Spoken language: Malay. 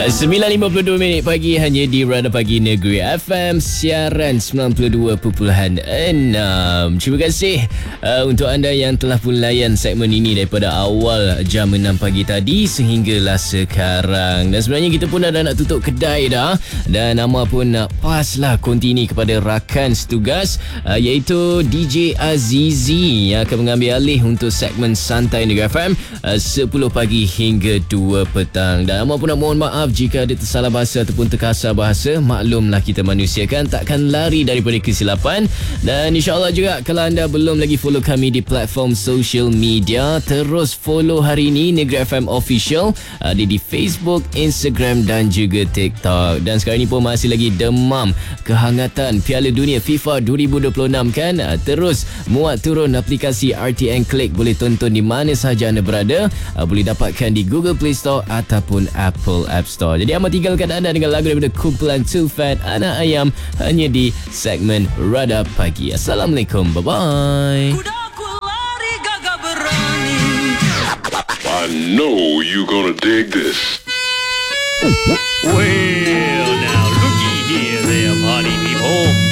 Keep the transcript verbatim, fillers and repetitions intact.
sembilan lima puluh dua minit pagi hanya di Radar Pagi Negeri F M, siaran sembilan puluh dua perpuluhan enam. Terima kasih uh, untuk anda yang telah pun layan segmen ini daripada awal jam enam pagi tadi sehinggalah sekarang. Dan sebenarnya kita pun dah nak tutup kedai dah, dan nama pun nak pas lah kontini kepada rakan setugas uh, iaitu D J Azizi yang akan mengambil alih untuk segmen Santai Negeri F M uh, sepuluh pagi hingga dua petang. Dan nama pun nak mohon maaf jika ada tersalah bahasa ataupun terkasar bahasa. Maklumlah, kita manusia kan, takkan lari daripada kesilapan. Dan insyaAllah juga kalau anda belum lagi follow kami di platform social media, terus follow hari ini Negeri F M Official. Ada di Facebook, Instagram dan juga TikTok. Dan sekarang ni pun masih lagi demam kehangatan Piala Dunia FIFA dua ribu dua puluh enam kan. Terus muat turun aplikasi R T N Click. Boleh tonton di mana sahaja anda berada. Boleh dapatkan di Google Play Store ataupun Apple App Store. Jadi amat tinggalkan anda dengan lagu daripada kumpulan Too Fat, Anak Ayam, hanya di segmen Radar Pagi. Assalamualaikum, bye-bye. I know you gonna dig this. Well, now looky here there, party people.